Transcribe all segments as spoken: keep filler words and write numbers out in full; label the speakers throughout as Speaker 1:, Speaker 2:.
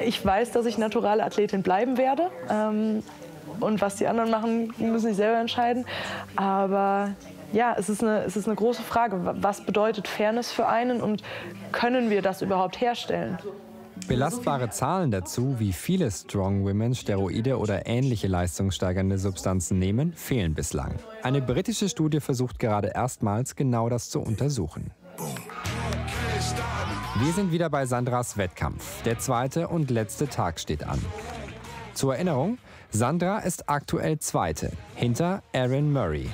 Speaker 1: Ich weiß, dass ich naturale Athletin bleiben werde. Ähm, und was die anderen machen, müssen sie selber entscheiden. Aber ja, es ist, eine, es ist eine große Frage. Was bedeutet Fairness für einen und können wir das überhaupt herstellen?
Speaker 2: Belastbare Zahlen dazu, wie viele Strong Women Steroide oder ähnliche leistungssteigernde Substanzen nehmen, fehlen bislang. Eine britische Studie versucht gerade erstmals genau das zu untersuchen. Wir sind wieder bei Sandras Wettkampf. Der zweite und letzte Tag steht an. Zur Erinnerung, Sandra ist aktuell Zweite, hinter Erin Murray.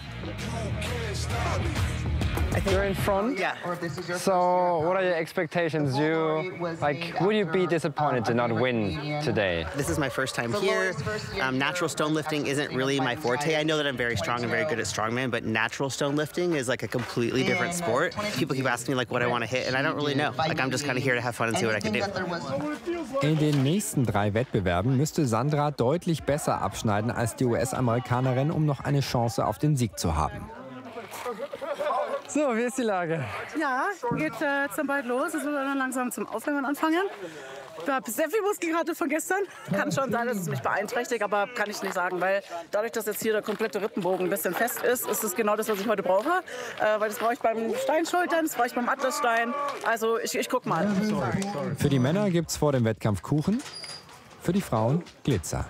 Speaker 3: You're in front.
Speaker 4: Yeah.
Speaker 3: So, what are your expectations? You like, would you be disappointed to not win today?
Speaker 4: This is my first time here. Um, natural stone lifting isn't really my forte. I know that I'm very strong and very good at strongman, but natural stone lifting is like a completely different sport. People keep asking me like what I want to hit, and I don't really know. Like I'm just kind of here to have fun and see what I can do.
Speaker 2: In den nächsten drei Wettbewerben müsste Sandra deutlich besser abschneiden als die U S-Amerikanerin, um noch eine Chance auf den Sieg zu haben.
Speaker 3: So, wie ist die Lage?
Speaker 5: Ja, geht äh, jetzt dann bald los. Es wird dann langsam zum Aufwärmen anfangen. Ich habe sehr viel Muskelkater von gestern. Kann schon sein, dass es mich beeinträchtigt, aber kann ich nicht sagen, weil dadurch, dass jetzt hier der komplette Rippenbogen ein bisschen fest ist, ist es genau das, was ich heute brauche. Äh, weil das brauche ich beim Steinschultern, das brauche ich beim Atlasstein. Also ich, ich guck mal.
Speaker 2: Für die Männer gibt's vor dem Wettkampf Kuchen, für die Frauen Glitzer.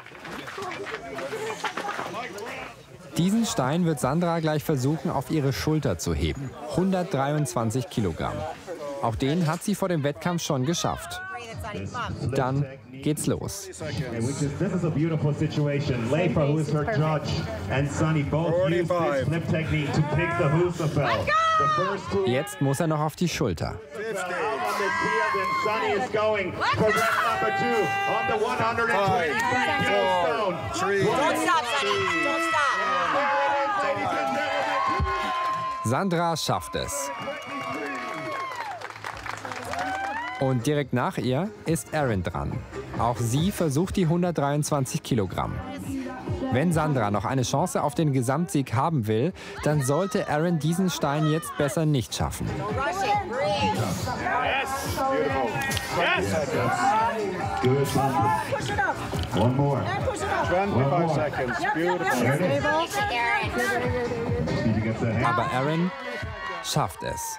Speaker 2: Diesen Stein wird Sandra gleich versuchen, auf ihre Schulter zu heben. hundertdreiundzwanzig Kilogramm. Auch den hat sie vor dem Wettkampf schon geschafft. Dann geht's los. Jetzt muss er noch auf die Schulter. Sandra schafft es. Und direkt nach ihr ist Erin dran. Auch sie versucht die hundertdreiundzwanzig Kilogramm. Wenn Sandra noch eine Chance auf den Gesamtsieg haben will, dann sollte Erin diesen Stein jetzt besser nicht schaffen. Aber Erin schafft es.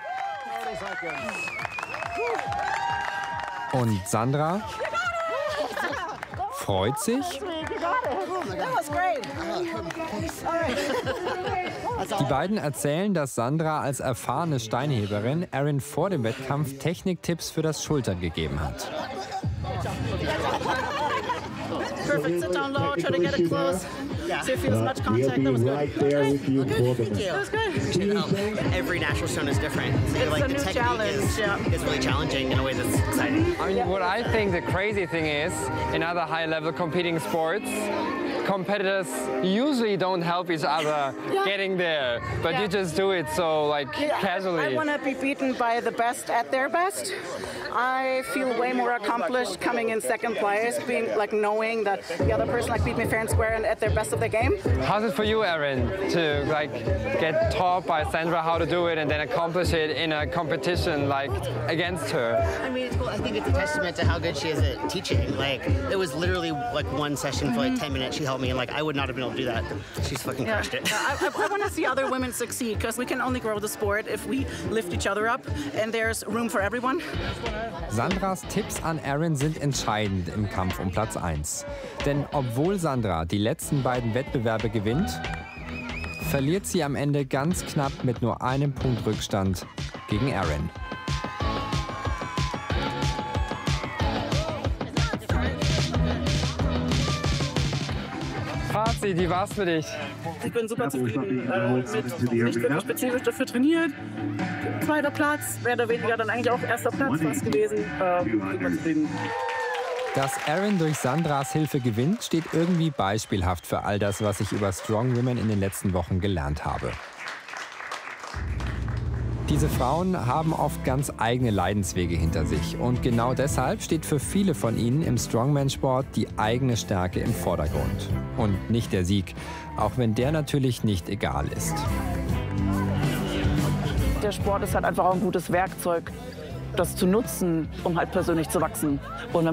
Speaker 2: Und Sandra freut sich. Die beiden erzählen, dass Sandra als erfahrene Steinheberin Erin vor dem Wettkampf Techniktipps für das Schultern gegeben hat.
Speaker 5: Perfect. Sit down low. Try to get it close. So you feel as much contact. That was good.
Speaker 4: Okay.
Speaker 5: Good. Thank you. That was good.
Speaker 4: Every natural stone is different. So
Speaker 5: It's
Speaker 4: like
Speaker 5: a
Speaker 4: the
Speaker 5: new
Speaker 4: technique
Speaker 5: challenge,
Speaker 4: is,
Speaker 5: yeah.
Speaker 4: is really challenging in a way that's exciting.
Speaker 3: I mean, what I think the crazy thing is, in other high-level competing sports, competitors usually don't help each other
Speaker 5: Yeah.
Speaker 3: getting there, but
Speaker 5: Yeah.
Speaker 3: you just do it so like casually.
Speaker 5: I want to be beaten by the best at their best. I feel way more accomplished coming in second place, being like knowing that the other person like beat me fair and square and at their best of their game.
Speaker 3: How's it for you, Erin, to like get taught by Sandra how to do it and then accomplish it in a competition like against her?
Speaker 4: I mean, it's cool. I think it's a testament to how good she is at teaching. Like, it was literally like one session for like ten minutes. She helped me, and like I would not have been able to do that. She's fucking
Speaker 5: Yeah.
Speaker 4: crushed it.
Speaker 5: I, I, I want to see other women succeed because we can only grow the sport if we lift each other up, and there's room for everyone.
Speaker 2: Sandras Tipps an Erin sind entscheidend im Kampf um Platz eins. Denn obwohl Sandra die letzten beiden Wettbewerbe gewinnt, verliert sie am Ende ganz knapp mit nur einem Punkt Rückstand gegen Erin.
Speaker 3: Fazit, wie war's für dich?
Speaker 5: Ich bin super zufrieden äh, mit nicht wirklich spezifisch dafür trainiert. Zweiter Platz, mehr oder weniger dann eigentlich auch erster Platz fast gewesen. Äh, super zufrieden.
Speaker 2: Dass Erin durch Sandras Hilfe gewinnt, steht irgendwie beispielhaft für all das, was ich über Strong Women in den letzten Wochen gelernt habe. Diese Frauen haben oft ganz eigene Leidenswege hinter sich. Und genau deshalb steht für viele von ihnen im Strongman-Sport die eigene Stärke im Vordergrund. Und nicht der Sieg, auch wenn der natürlich nicht egal ist.
Speaker 5: Der Sport ist halt einfach auch ein gutes Werkzeug, das zu nutzen, um halt persönlich zu wachsen. Und